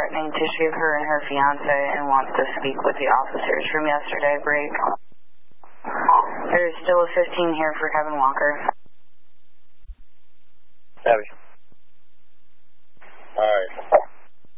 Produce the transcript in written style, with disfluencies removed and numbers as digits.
threatening to shoot her and her fiance and wants to speak with the officers from yesterday break. There's still a 15 here for Kevin Walker. Abby.